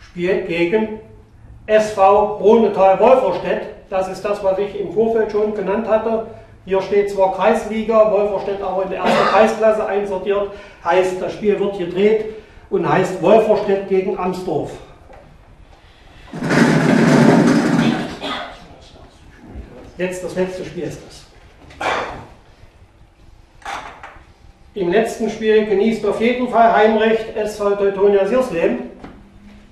spielt gegen SV Brunetal-Wolferstedt. Das ist das, was ich im Vorfeld schon genannt hatte. Hier steht zwar Kreisliga, Wolferstedt aber in der ersten Kreisklasse einsortiert. Heißt, das Spiel wird gedreht und heißt Wolferstedt gegen Amsdorf. Jetzt das letzte Spiel ist das. Im letzten Spiel genießt auf jeden Fall Heimrecht SV Teutonia Siersleben.